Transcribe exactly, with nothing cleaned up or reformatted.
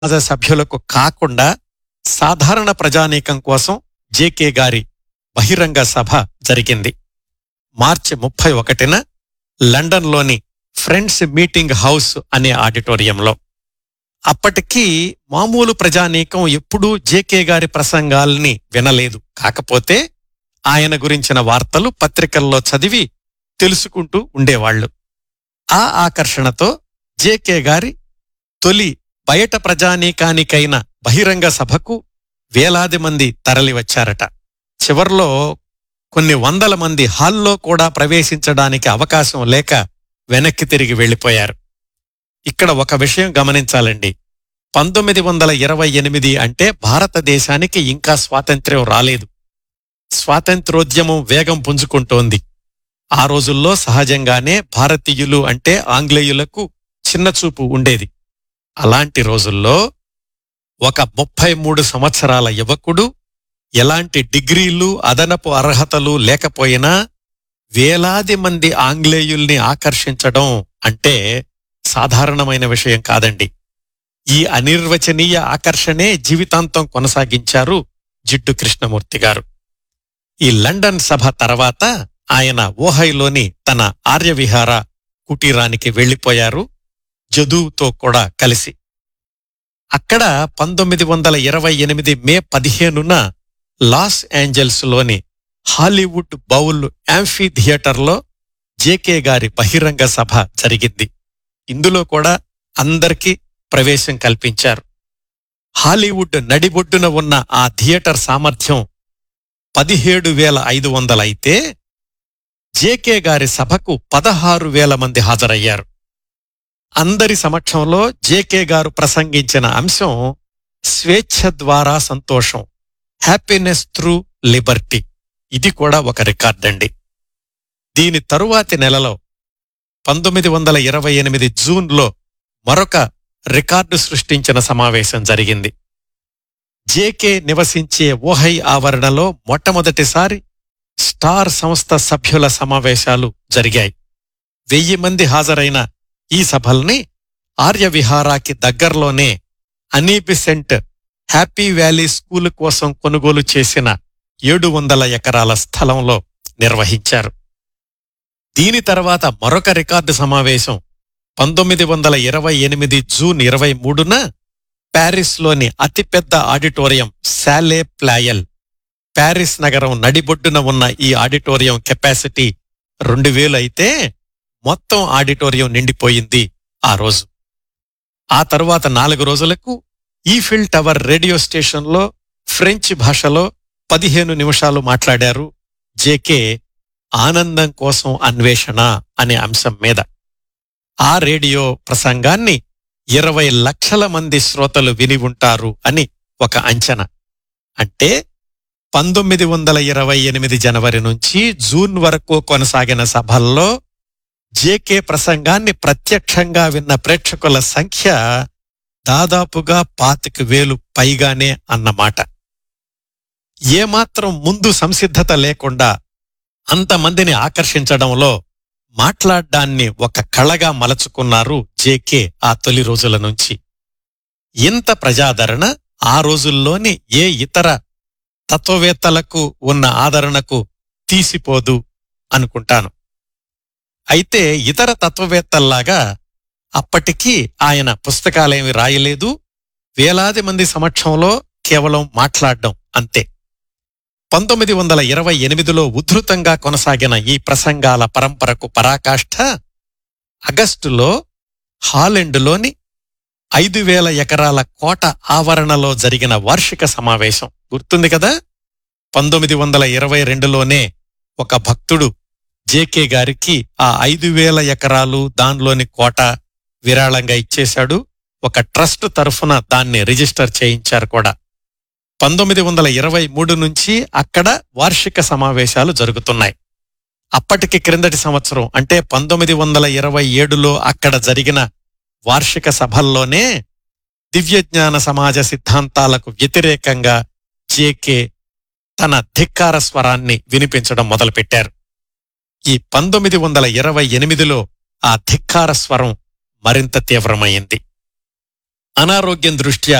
సమాజ సభ్యులకు కాకుండా సాధారణ ప్రజానీకం కోసం జేకే గారి బహిరంగ సభ జరిగింది. మార్చి ముప్పై ఒకటిన లండన్లోని ఫ్రెండ్స్ మీటింగ్ హౌస్ అనే ఆడిటోరియంలో. అప్పటికీ మామూలు ప్రజానీకం ఎప్పుడూ జేకే గారి ప్రసంగాల్ని వినలేదు. కాకపోతే ఆయన గురించిన వార్తలు పత్రికల్లో చదివి తెలుసుకుంటూ ఉండేవాళ్లు. ఆ ఆకర్షణతో జేకే గారి తొలి బయట ప్రజానీకానికైన బహిరంగ సభకు వేలాది మంది తరలివచ్చారట. చివర్లో కొన్ని వందల మంది హాల్లో కూడా ప్రవేశించడానికి అవకాశం లేక వెనక్కి తిరిగి వెళ్లిపోయారు. ఇక్కడ ఒక విషయం గమనించాలండి. పంతొమ్మిది వందల ఇరవై ఎనిమిది అంటే భారతదేశానికి ఇంకా స్వాతంత్ర్యం రాలేదు. స్వాతంత్రోద్యమం వేగం పుంజుకుంటోంది. ఆ రోజుల్లో సహజంగానే భారతీయులు అంటే ఆంగ్లేయులకు చిన్నచూపు ఉండేది. అలాంటి రోజుల్లో ఒక ముప్పై మూడు సంవత్సరాల యువకుడు ఎలాంటి డిగ్రీలు అదనపు అర్హతలు లేకపోయినా వేలాది మంది ఆంగ్లేయుల్ని ఆకర్షించడం అంటే సాధారణమైన విషయం కాదండి. ఈ అనిర్వచనీయ ఆకర్షణే జీవితాంతం కొనసాగించారు జిడ్డు కృష్ణమూర్తి గారు. ఈ లండన్ సభ తర్వాత ఆయన ఓహైలోని తన ఆర్యవిహార కుటీరానికి వెళ్లిపోయారు, జదువుతో కూడా కలిసి. అక్కడ పంతొమ్మిది వందల ఇరవై ఎనిమిది మే పదిహేనున లాస్ ఏంజల్స్ లోని హాలీవుడ్ బౌల్ యాంఫీ థియేటర్లో జేకే గారి బహిరంగ సభ జరిగింది. ఇందులో కూడా అందరికీ ప్రవేశం కల్పించారు. హాలీవుడ్ నడిబొడ్డున ఉన్న ఆ థియేటర్ సామర్థ్యం పదిహేడు వేల ఐదు వందలైతే జేకే గారి సభకు పదహారు వేల మంది హాజరయ్యారు. అందరి సమక్షంలో జేకే గారు ప్రసంగించిన అంశం స్వేచ్ఛ ద్వారా సంతోషం, హ్యాపీనెస్ త్రూ లిబర్టీ. ఇది కూడా ఒక రికార్డండి. దీని తరువాతి నెలలో పంతొమ్మిది వందల ఇరవై ఎనిమిది జూన్లో మరొక రికార్డు సృష్టించిన సమావేశం జరిగింది. జేకే నివసించే ఓహై ఆవరణలో మొట్టమొదటిసారి స్టార్ సంస్థ సభ్యుల సమావేశాలు జరిగాయి. వెయ్యి మంది హాజరైన ఈ సభల్ని ఆర్యవిహారాకి దగ్గర్లోనే అనీబిసెంట్ హ్యాపీ వ్యాలీ స్కూలు కోసం కొనుగోలు చేసిన ఏడు వందల ఎకరాల స్థలంలో నిర్వహించారు. దీని తర్వాత మరొక రికార్డు సమావేశం పంతొమ్మిది వందల ఇరవై ఎనిమిది జూన్ ఇరవై మూడున ప్యారిస్లోని అతిపెద్ద ఆడిటోరియం శాలే ప్లాయల్. ప్యారిస్ నగరం నడిబొడ్డున ఉన్న ఈ ఆడిటోరియం కెపాసిటీ రెండు వేలు అయితే మొత్తం ఆడిటోరియం నిండిపోయింది ఆ రోజు. ఆ తరువాత నాలుగు రోజులకు ఈఫిల్ టవర్ రేడియో స్టేషన్లో ఫ్రెంచ్ భాషలో పదిహేను నిమిషాలు మాట్లాడారు జేకే ఆనందం కోసం అన్వేషణ అనే అంశం మీద. ఆ రేడియో ప్రసంగాన్ని ఇరవై లక్షల మంది శ్రోతలు విని ఉంటారు అని ఒక అంచనా. అంటే పంతొమ్మిది వందల ఇరవై ఎనిమిది జనవరి నుంచి జూన్ వరకు కొనసాగిన సభల్లో జేకే ప్రసంగాన్ని ప్రత్యక్షంగా విన్న ప్రేక్షకుల సంఖ్య దాదాపుగా పాతిక వేలు పైగానే అన్నమాట. ఏమాత్రం ముందు సంసిద్ధత లేకుండా అంతమందిని ఆకర్షించడంలో మాట్లాడ్డాన్ని ఒక కళగా మలచుకున్నారు జేకే ఆ తొలి రోజుల నుంచి. ఇంత ప్రజాదరణ ఆ రోజుల్లోని ఏ ఇతర తత్వవేత్తలకు ఉన్న ఆదరణకు తీసిపోదు అనుకుంటాను. అయితే ఇతర తత్వవేత్తల్లాగా అప్పటికీ ఆయన పుస్తకాలేమి రాయలేదు. వేలాది మంది సమక్షంలో కేవలం మాట్లాడ్డం అంతే. పంతొమ్మిది వందల ఇరవై ఎనిమిదిలో ఉధృతంగా కొనసాగిన ఈ ప్రసంగాల పరంపరకు పరాకాష్ఠ ఆగస్టులో హాలెండ్లోని ఐదు వేల ఎకరాల కోట ఆవరణలో జరిగిన వార్షిక సమావేశం గుర్తుంది కదా. పంతొమ్మిది వందల ఇరవై రెండులోనే ఒక భక్తుడు జేకే గారికి ఆ ఐదు వేల ఎకరాలు దానిలోని కోట విరాళంగా ఇచ్చేశాడు. ఒక ట్రస్ట్ తరఫున దాన్ని రిజిస్టర్ చేయించారు కూడా. పంతొమ్మిది వందల ఇరవై మూడు నుంచి అక్కడ వార్షిక సమావేశాలు జరుగుతున్నాయి. అప్పటికి క్రిందటి సంవత్సరం అంటే పంతొమ్మిది వందల ఇరవై ఏడులో అక్కడ జరిగిన వార్షిక సభల్లోనే దివ్యజ్ఞాన సమాజ సిద్ధాంతాలకు వ్యతిరేకంగా జేకే తన ధిక్కార స్వరాన్ని వినిపించడం మొదలుపెట్టారు. ఈ పంతొమ్మిది వందల ఇరవై ఎనిమిదిలో ఆ ధిక్కార స్వరం మరింత తీవ్రమైంది. అనారోగ్యం దృష్ట్యా